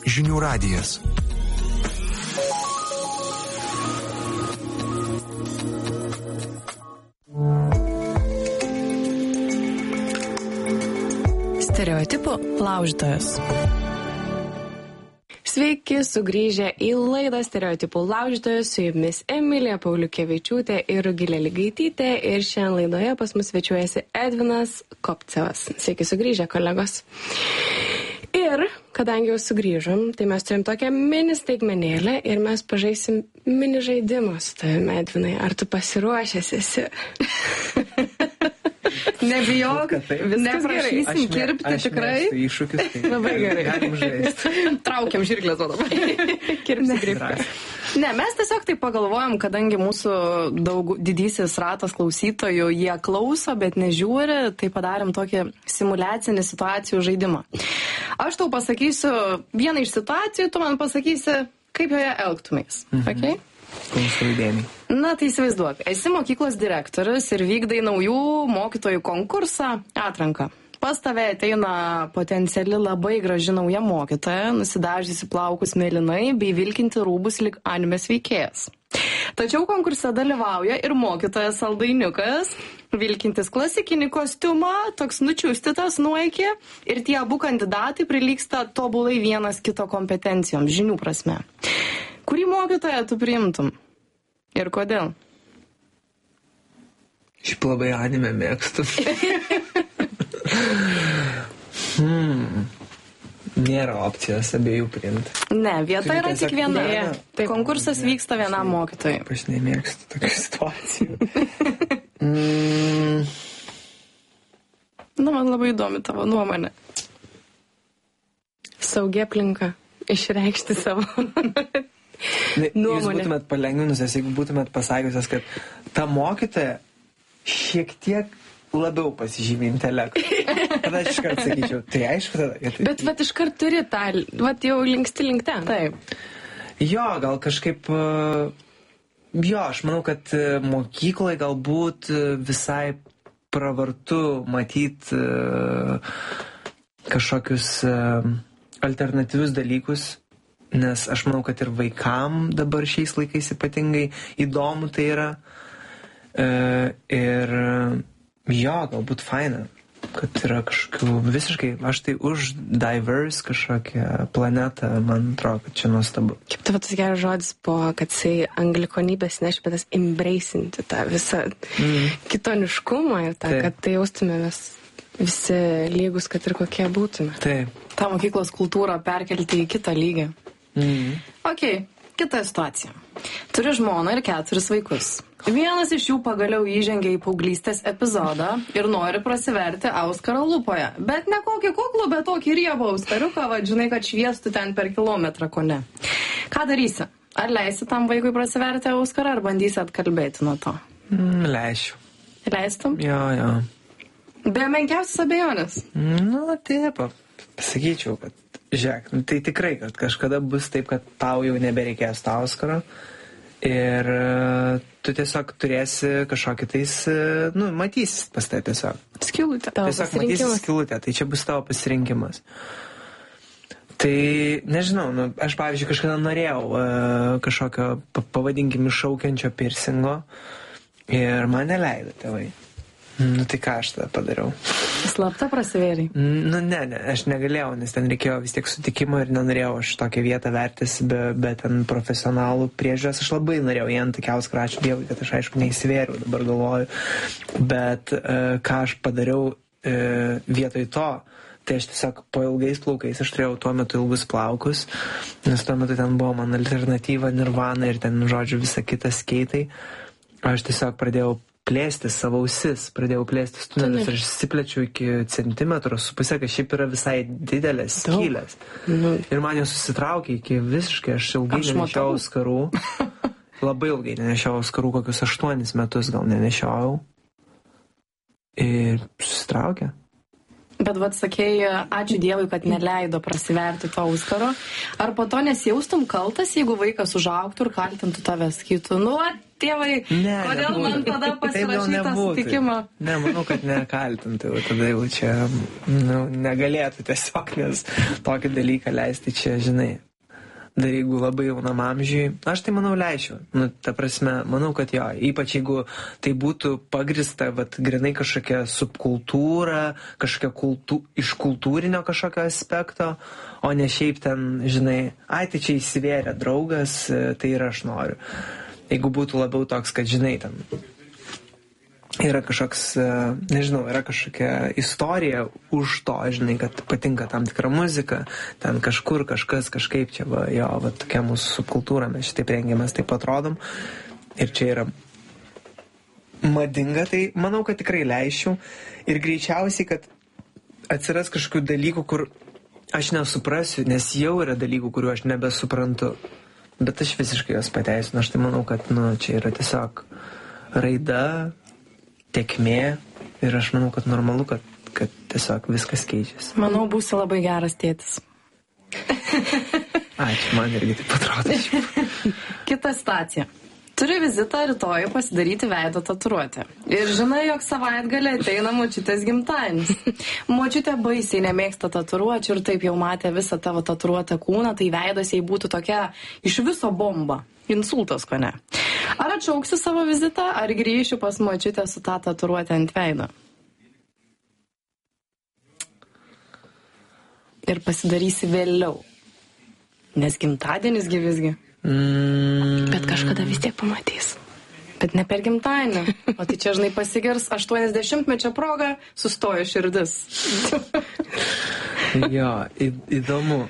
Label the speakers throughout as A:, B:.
A: Žinių radijas.
B: Stereotipų laužytojas. Sveiki, sugrįžę į laidą Stereotipų laužytojas, su jumis Emilija Pauliukevičiūtė ir Rugilė Ligaitytė, ir šiandien laidoje pas mus svečiuojasi Edvinas Kopcevas. Sveiki, sugrįžę, kolegos. Ir kadangi jau sugrįžom, tai mes turim tokią mini staigmenėlę ir mes pažaisim mini žaidimą su tavimi, Edvinai. Ar tu pasiruošęs esi? Nebijok, neprašysim kirpti tikrai.
C: Aš mėgstu iššūkius, tai
B: labai gerai.
C: Galim žaisti.
B: Traukiam žirklės, o dabar. Kirpsi grifą. Ne, mes tiesiog tai pagalvojom, kadangi mūsų didysis ratas klausytojų, jie klauso, bet nežiūri, tai padarėm tokį simuliacinį situacijų žaidimą. Aš tau pasakysiu vieną iš situacijų, tu man pasakysi, kaip joje elgtumės. Okay? Na, tai įsivaizduok, esi mokyklos direktorius ir vykdai naujų mokytojų konkursą atranką. Pas tave ateina potenciali labai graži nauja mokytoja, nusidažysi plaukus mėlynai bei vilkinti rūbus lyg animės veikėjas. Tačiau konkurse dalyvauja ir mokytojas saldainiukas, vilkintis klasikinį kostiumą, toks nučiustytas nuo iki, ir tie abu kandidatai prilygsta tobulai vienas kito kompetencijoms, žinių prasme. Kurį mokytoją tu priimtum? Ir kodėl?
C: Šiaip labai anime mėgstu. Nėra opcijos abiejų priimti.
B: Ne, vieta yra tik viena. Konkursas vyksta vienam mokytojui.
C: Aš nemėgstu tokių situacijų.
B: Nu, man labai įdomi tavo nuomonė. Saugi aplinka. Išreikšti savo nuomonę.
C: Jūs būtumėt palengvinusios, jeigu būtumėt pasakiusios, kad ta mokytoja šiek tiek labiau pasižymė intelektą. Tada aš iškart sakyčiau, tai aišku tada.
B: Bet vat iškart turi tą, vat jau linksti link ten. Taip.
C: Jo, gal kažkaip, jo, aš manau, kad mokykloje galbūt visai pravartu matyti kažkokius alternatyvius dalykus, nes aš manau, kad ir vaikam dabar šiais laikais ypatingai įdomu tai yra. Ir jo, galbūt faina, kad yra kažkokių visiškai, aš tai už diverse kažkokią planetą, man atrodo, kad čia nuostabu.
B: Kaip tavo tas geras žodis buvo, kad jisai anglikonybės nešpėtas embracinti tą visą kitoniškumą ir tą, kad tai jaustumėmės visi lygus, kad ir kokie būtume.
C: Taip.
B: tą mokyklos kultūrą perkelti į kitą lygį. Ok, kita situacija. Turi žmoną ir 4 vaikus. Vienas iš jų pagaliau įžengia į paauglystės epizodą ir nori prasiverti Auskarą lūpoje. Bet ne kokį kuklų, bet tokį riebą Auskariuką, žinai, kad šviestų ten per kilometrą kone. Ką darysi? Ar leisi tam vaikui prasiverti Auskarą, ar bandysi atkalbėti nuo to?
C: Leisiu.
B: Leistum?
C: Jo.
B: Be menkiausias abejonės.
C: Nu, taip, pasakyčiau, kad žiūrėk, tai tikrai, kad kažkada bus taip, kad tau jau nebereikės to Auskaro ir tu tiesiog turėsi kažkokį tais, matysis pas tai tiesiog.
B: Skylutė.
C: Tiesiog matysi skylutę, tai čia bus tavo pasirinkimas. Tai, nežinau, aš, pavyzdžiui, kažkada norėjau kažkokio, pavadinkim, iššaukiančio piercingo ir man neleido tėvai. Tai ką aš tada padariau?
B: Slapta prasivėrei?
C: Ne, aš negalėjau, nes ten reikėjo vis tiek sutikimo ir nenorėjau aš tokią vietą vertis be ten profesionalų priežiūros. Aš labai norėjau į antakiaus kračių dievui, kad aš aišku neįsivėriau, dabar galvoju. Bet ką aš padariau vietoj to, tai aš tiesiog po ilgais plaukais, aš turėjau tuo metu ilgus plaukus, nes tuo metu ten buvo man alternatyva Nirvana ir ten, žodžiu, visa kita skeitai. Aš tiesiog pradėjau plėsti savo ausis, pradėjau plėsti tunelius ir aš išsiplečiau iki centimetro su pusė, kad šiaip yra visai didelės skylės. Ir man jau susitraukė iki visiškai, aš ilgai nenešiau Auskarų. Labai ilgai nenešiau Auskarų, kokius 8 metus gal nenešiau. Ir susitraukė.
B: Bet sakėjai, ačiū Dievui, kad neleido prasiverti to Auskaro. Ar po to nesijaustum kaltas, jeigu vaikas užaugtų ir kaltintų tave, sakytų, tėvai, kodėl man tada pasirašyti tą sutikimą?
C: Ne, manau, kad nekaltintų, tada jau čia negalėtų tiesiog, nes tokį dalyką leisti čia, žinai. Dar jeigu labai jaunam amžiui, aš tai manau leisčiau. Ta prasme, manau, kad jo, ypač jeigu tai būtų pagrista, grinai kažkokia subkultūra, kažkokia iš kultūrinio kažkokio aspekto, o ne šiaip ten, žinai, tai čia įsivėrė draugas, tai ir aš noriu. Jeigu būtų labiau toks, kad, žinai, ten yra kažkoks, nežinau, yra kažkokia istorija už to, žinai, kad patinka tam tikra muzika, ten kažkur kažkas kažkaip čia, tokia mūsų subkultūra, mes šitaip rengiamės, taip atrodom, ir čia yra madinga, tai manau, kad tikrai leisčiau, ir greičiausiai, kad atsiras kažkokių dalykų, kur aš nesuprasiu, nes jau yra dalykų, kuriuo aš nebesuprantu, bet aš visiškai jos pateisinu, aš tai manau, kad, čia yra tiesiog raida, tekmė, ir aš manau, kad normalu, kad tiesiog viskas keičiasi.
B: Manau, būsi labai geras tėtis.
C: Ačiū, man irgi taip atrodo.
B: Kita situacija. Turi vizitą rytoj pasidaryti veido tatuiruotę. Ir žinai, jog savaitgalį ateina močiutės gimtadienis. Močiutė baisiai nemėgsta tatuiruočių ir taip jau matė visą tavo tatuiruotą kūną, tai veidas jai būtų tokia iš viso bomba. Insultas, ko ne. Ar atšauksi savo vizitą, ar grįši pas močiutę su tą tatuiruotę ant veido? Ir pasidarysi vėliau. Nes gimtadienis visgi. Bet kažkada vis tiek pamatys. Bet ne per gimtadienį. O tai čia, žinai, pasigirs 80-mečio proga, sustojo širdis.
C: Jo, įdomu.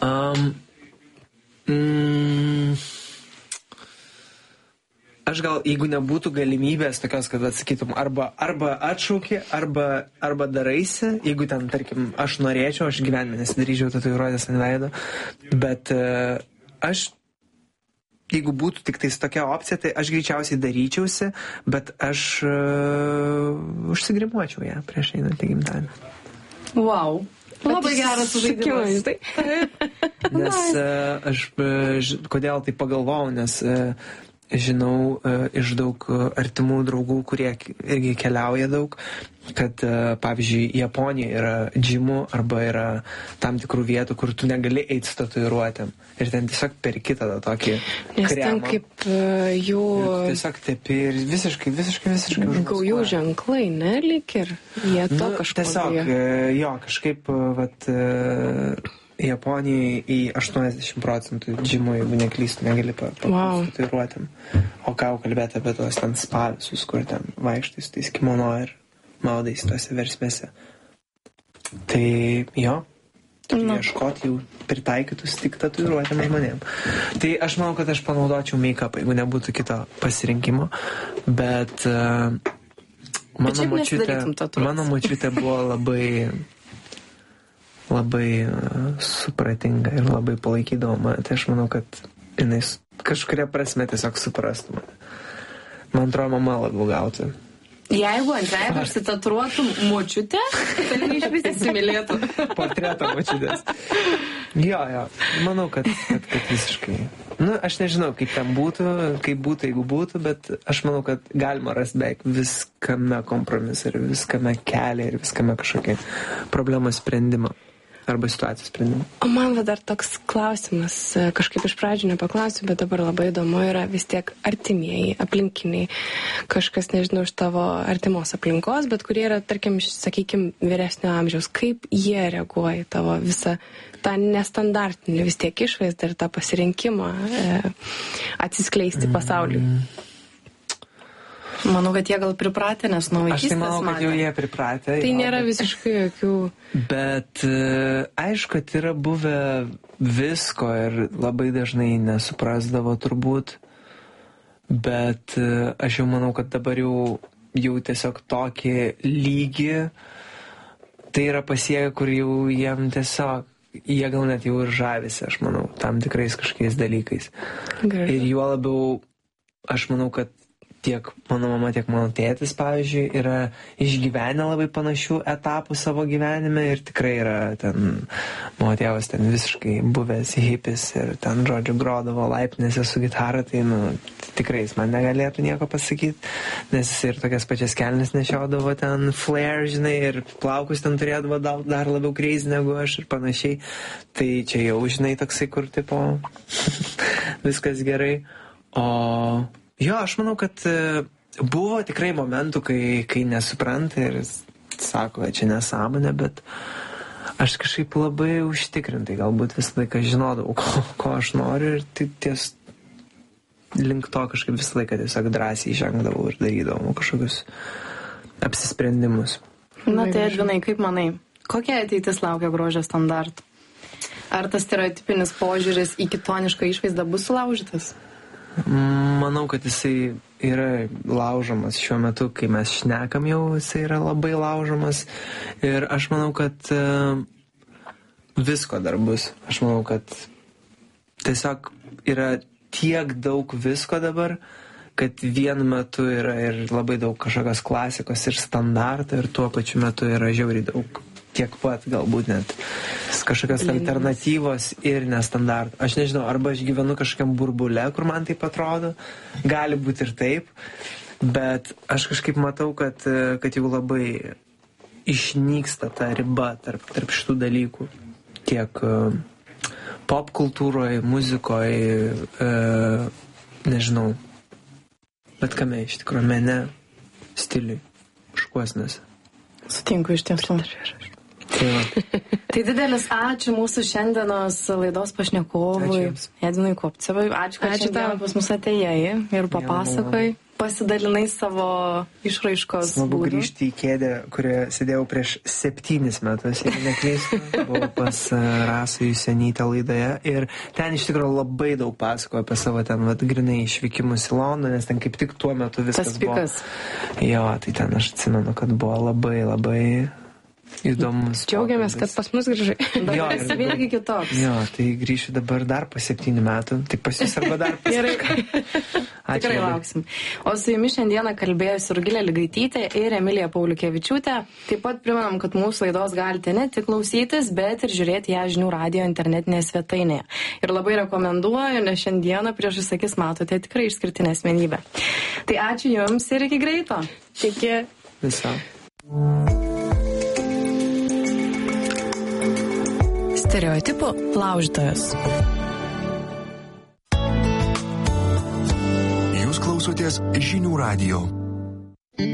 C: Aš gal, jeigu nebūtų galimybės tokios, kad atsakytum, arba atšauki, arba daraisi, jeigu ten, tarkim, aš norėčiau, aš gyvenime nesidaryčiau tatuiruotės ant veido, bet aš, jeigu būtų tik tais tokia opcija, tai aš greičiausiai daryčiausi, bet aš užsigrimuočiau ją prieš einant į gimtadienį.
B: Wow. Labai geras žaidimas.
C: Nes aš, kodėl tai pagalvojau, nes žinau iš daug artimų draugų, kurie irgi keliauja daug, kad, pavyzdžiui, Japonija yra džimų arba yra tam tikrų vietų, kur tu negali eiti su tatuiruotėm. Ir ten tiesiog perki tada tokį kremą.
A: Nes ten kaip jų...
C: Tiesiog tepi ir visiškai
A: gaujų ženklai, ne, lyg ir jie to kažko
C: tiesiog, jo, kažkaip, Japonijai į 80% džimų, jeigu neklystu, negali tatuiruotėm. O ką jau kalbėti apie tos ten spa visus, kur ten vaikštai su tais kimono ir maudais tose versmėse. Tai jo, turi ieškoti jau pritaikytus tik tatuiruotėm žmonėm. Tai aš manau, kad aš panaudočiau make-upą, jeigu nebūtų kito pasirinkimo, bet mano močiutė buvo labai supratinga ir labai palaikydavo mane. Tai aš manau, kad jinai kažkuria prasme tiesiog suprastų mane. Man atrodo, mama labiau gautų.
B: Jeigu ant veido užsitatuiruotum močiutę, tai išvis įsimylėtų.
C: Portretą močiutės. Jo, manau, kad visiškai. Aš nežinau, kaip ten būtų, jeigu būtų, bet aš manau, kad galima rasti beveik viskame kompromisą ir viskame kelią ir viskame kažkokį problemos sprendimą. Arba situacijos sprendimą.
A: O man dar toks klausimas, kažkaip iš pradžių nepaklausiu, bet dabar labai įdomu yra vis tiek artimieji, aplinkiniai, kažkas, nežinau, iš tavo artimos aplinkos, bet kurie yra, tarkim, sakykime, vyresnio amžiaus. Kaip jie reaguoja į tavo visą tą nestandartinį vis tiek išvaizdą ir tą pasirinkimą atsiskleisti pasauliui?
B: Manau, kad jie gal pripratę, nes nuo vaikystės
C: matė. Aš tai manau, kad jau jie pripratę.
A: Tai nėra visiškai jokių...
C: Bet aišku, kad yra buvę visko ir labai dažnai nesuprasdavo turbūt. Bet aš jau manau, kad dabar jau tiesiog tokį lygį tai yra pasiekę, kur jau jiem tiesiog, jie gal net jau ir žavisi, aš manau, tam tikrais kažkokiais dalykais.
A: Gerai.
C: Ir juo labiau, aš manau, kad tiek mano mama, tiek mano tėtis, pavyzdžiui, yra išgyvenę labai panašių etapų savo gyvenime ir tikrai yra ten, mano tėvas ten visiškai buvęs hipis ir ten, žodžiu, grodavo laiptinėse su gitara, tai, tikrai jis man negalėtų nieko pasakyti, nes jis ir tokias pačias kelnes nešiodavo ten flare, žinai, ir plaukus ten turėdavo dar labiau crazy negu aš ir panašiai. Tai čia jau, žinai, toksai, kur tipo viskas gerai. O jo, aš manau, kad buvo tikrai momentų, kai nesupranta ir sako, čia nesąmonė, bet aš kažkaip labai užtikrintai galbūt visą laiką žinodavau, ko aš noriu ir ties link to kažkaip visą laiką tiesiog drąsiai žengdavau ir darydavau kažkokius apsisprendimus.
B: Na tai, Edvinai, kaip manai, kokia ateitis laukia grožio standartų? Ar tas stereotipinis požiūris į kitonišką išvaizdą bus sulaužytas?
C: Manau, kad jisai yra laužomas šiuo metu, kai mes šnekam jau, jisai yra labai laužomas ir aš manau, kad visko dar bus. Aš manau, kad tiesiog yra tiek daug visko dabar, kad vienu metu yra ir labai daug kažkokios klasikos ir standarto ir tuo pačiu metu yra žiauriai daug. Tiek pat galbūt net kažkokios alternatyvos ir nestandartų. Aš nežinau, arba aš gyvenu kažkokiam burbule, kur man taip atrodo, gali būti ir taip, bet aš kažkaip matau, kad jau labai išnyksta ta riba tarp šitų dalykų. Tiek pop kultūroje, muzikoje, nežinau, bet kame iš tikrųjų, mene, stiliui, škuosnėse.
B: Sutinku iš tiesų. Tai didelis ačiū mūsų šiandienos laidos pašnekovui Edvinui Kopcevui. Ačiū, kad šiandien pas mus atėjai ir papasakai, pasidalinai savo išraiškos būdų.
C: Smagu grįžti į kėdę, kurioje sėdėjau prieš 7 metus, jeigu neklystu. Buvau pas Rasą Jusenytę laidoje ir ten iš tikrųjų labai daug pasakojo apie savo ten grinai išvykimus į Londoną, nes ten kaip tik tuo metu viskas buvo. Jo, tai ten aš atsimenu, kad buvo labai labai įdomus.
A: Džiaugiamės, kad pas mus grįžai.
B: Jo, ir vėlgi kitoks.
C: Jo, tai grįšiu dabar dar po 7 metų. Tik pas jūs arba dar pas
B: kažką. Tikrai lauksim. O su jumis šiandieną kalbėjusi Rugilė Ligaitytė ir Emilija Pauliukevičiūtė. Taip pat primenam, kad mūsų laidos galite ne tik klausytis, bet ir žiūrėti ją Žinių radijo internetinėje svetainėje. Ir labai rekomenduoju, nes šiandieną prieš akis matote tikrai išskirtinę asmenybę. Tai ačiū jums ir iki greito.
A: Iki.
C: Viso.
D: Stereotipų laužytojas.
E: Jūs klausotės Žinių radijo.